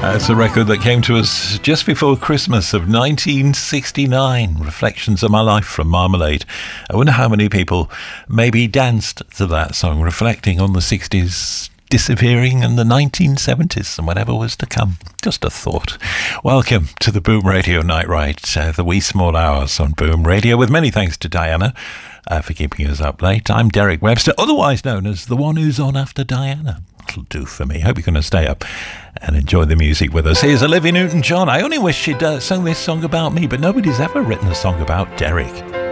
It's a record that came to us just before Christmas of 1969. Reflections of My Life from Marmalade. I wonder how many people maybe danced to that song, reflecting on the 60s disappearing and the 1970s and whatever was to come. Just a thought. Welcome to the Boom Radio Night Ride, the wee small hours on Boom Radio, with many thanks to Diana for keeping us up late. I'm Derek Webster, otherwise known as the one who's on after Diana. That'll do for me. Hope you're going to stay up and enjoy the music with us. Here's Olivia Newton-John. I only wish she'd sung this song about me, but nobody's ever written a song about Derek.